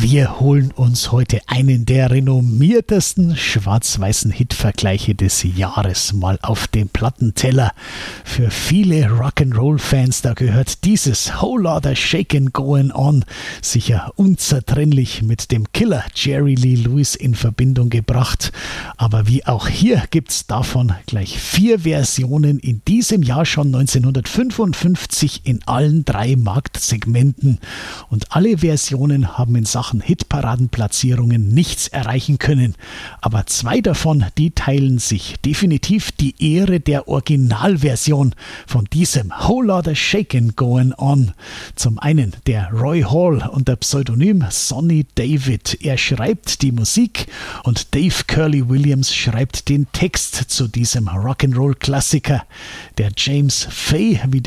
Wir holen uns heute einen der renommiertesten schwarz-weißen Hitvergleiche des Jahres mal auf den Plattenteller. Für viele Rock'n'Roll-Fans, da gehört dieses Whole Lotta Shakin' Goin' On sicher unzertrennlich mit dem Killer Jerry Lee Lewis in Verbindung gebracht. Aber wie auch hier gibt's davon gleich 4 Versionen in diesem Jahr schon 1955 in allen 3 Marktsegmenten. Und alle Versionen haben in Sachen Hitparadenplatzierungen nichts erreichen können. Aber 2 davon, die teilen sich definitiv die Ehre der Originalversion von diesem Whole Lotta Shakin' Goin' On. Zum einen der Roy Hall unter Pseudonym Sonny David. Er schreibt die Musik und Dave Curly Williams schreibt den Text zu diesem Rock'n'Roll-Klassiker. Der James Fay, wie